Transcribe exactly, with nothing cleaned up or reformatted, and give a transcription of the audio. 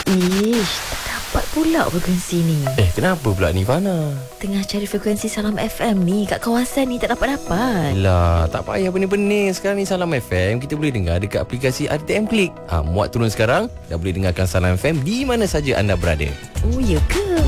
Ish, tak dapat pula frekuensi ni. Eh, kenapa pula ni, Fana? Tengah cari frekuensi Salam F M ni kat kawasan ni tak dapat-dapat. Lah, tak payah benih-benih. Sekarang ni Salam F M kita boleh dengar dekat aplikasi R T M Klik. Ha, muat turun sekarang, dah boleh dengarkan Salam F M di mana saja anda berada. Oh, ya ke?